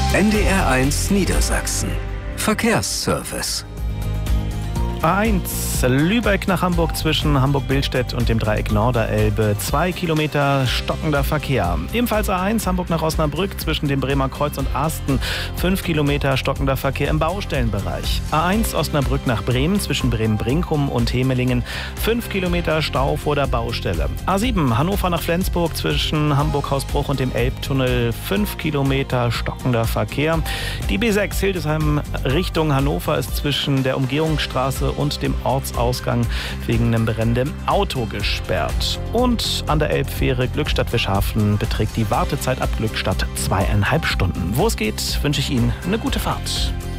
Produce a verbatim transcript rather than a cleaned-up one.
N D R eins Niedersachsen. Verkehrsservice. A eins Lübeck nach Hamburg zwischen Hamburg-Billstedt und dem Dreieck Norderelbe. Zwei Kilometer stockender Verkehr. Ebenfalls A eins Hamburg nach Osnabrück zwischen dem Bremer Kreuz und Asten. Fünf Kilometer stockender Verkehr im Baustellenbereich. A eins Osnabrück nach Bremen zwischen Bremen-Brinkum und Hemelingen. Fünf Kilometer Stau vor der Baustelle. A sieben Hannover nach Flensburg zwischen Hamburg-Hausbruch und dem Elbtunnel. Fünf Kilometer stockender Verkehr. Die B sechs Hildesheim Richtung Hannover ist zwischen der Umgehungsstraße und dem Ortsausgang wegen einem brennenden Auto gesperrt. Und an der Elbfähre Glückstadt-Wischhafen beträgt die Wartezeit ab Glückstadt zweieinhalb Stunden. Wo es geht, wünsche ich Ihnen eine gute Fahrt.